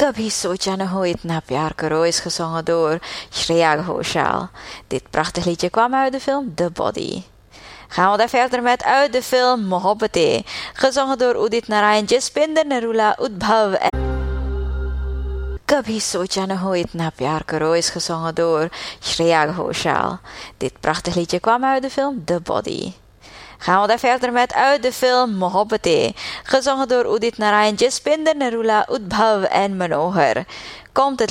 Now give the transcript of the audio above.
कभी सोचा न हो इतना प्यार करो is gezongen door Shreya Ghoshal. Dit prachtig liedje kwam uit de film The Body. Gaan we daar verder met uit de film Mohabbatein, gezongen door Udit Narayan, Jaspinder Narula, Udbhav en कभी सोचा न हो इतना प्यार करो is gezongen door Shreya Ghoshal. Dit prachtig liedje kwam uit de film The Body. Gaan we daar verder met uit de film Mohabbatein, gezongen door Udit Narayan, Jaspinder Narula, Udbhav en Manohar. Komt het